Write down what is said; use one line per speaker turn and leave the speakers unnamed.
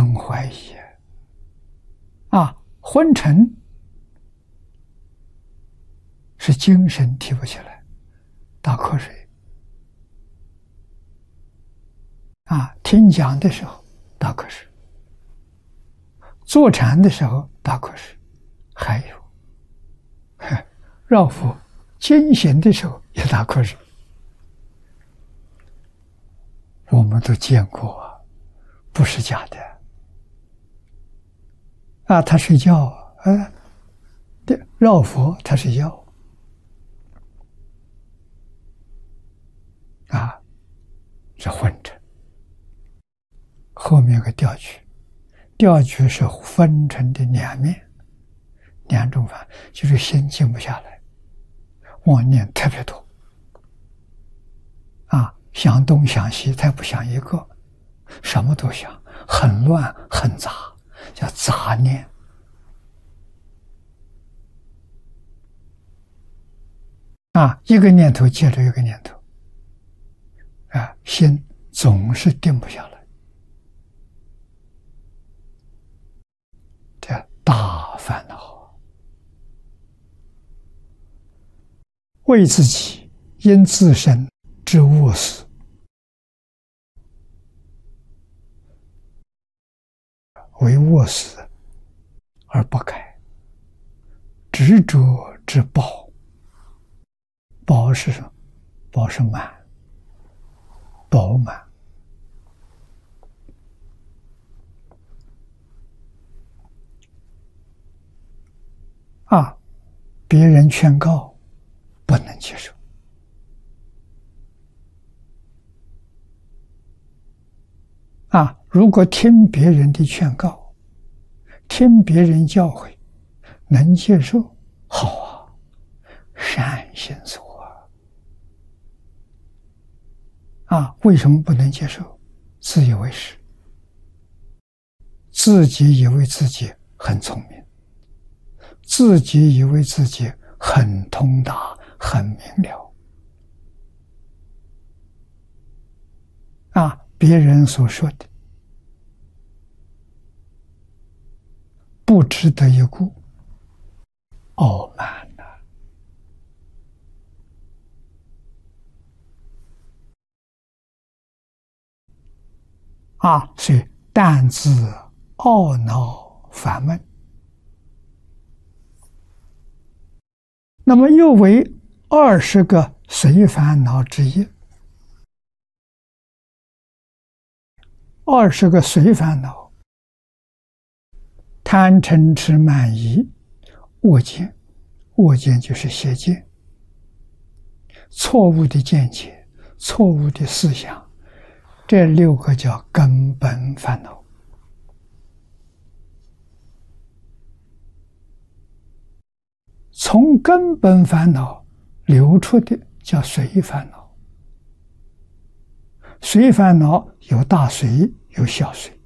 生怀疑昏沉是精神提不起来，打瞌睡听讲的时候打瞌睡，坐禅的时候打瞌睡，还有绕佛经行的时候也打瞌睡，我们都见过不是假的他睡觉绕佛他睡觉是昏沉。后面有个调举，调举是昏沉的两面，两种法，就是心静不下来，妄念特别多想东想西，他不想一个，什么都想，很乱很杂，叫杂念一个念头接着一个念头心总是定不下来，这大烦恼。为自己因自身之恶死，为恶死而不改，执着之报，报是什么？报是满，饱满别人劝告不能接受如果听别人的劝告，听别人教诲，能接受，好善心所为什么不能接受？自以为是，自己以为自己很聪明，自己以为自己很通达很明了别人所说的不值得一顾，傲慢所以但自懊恼烦闷，那么又为20个随烦恼之一。20个随烦恼：贪嗔痴慢疑、恶见，恶见就是邪见，错误的见解、错误的思想，这6个叫根本烦恼。从根本烦恼流出的叫随烦恼。随烦恼有大随有小随，